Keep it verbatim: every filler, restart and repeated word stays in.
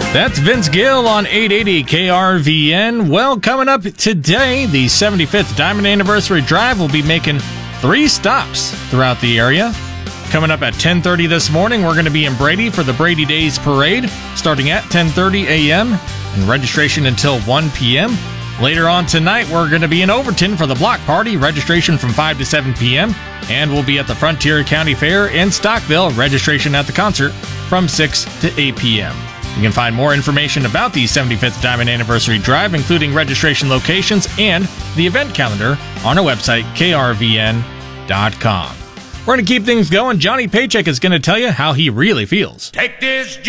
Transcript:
That's Vince Gill on eight eighty K R V N. Well, coming up today, the seventy-fifth Diamond Anniversary Drive will be making three stops throughout the area. Coming up at ten thirty this morning, we're going to be in Brady for the Brady Days Parade, starting at ten thirty a.m. and registration until one p.m. Later on tonight, we're going to be in Overton for the Block Party, registration from five to seven p.m. And we'll be at the Frontier County Fair in Stockville, registration at the concert from six to eight p.m. You can find more information about the seventy-fifth Diamond Anniversary Drive, including registration locations and the event calendar, on our website, K R V N dot com. We're going to keep things going. Johnny Paycheck is going to tell you how he really feels. Take this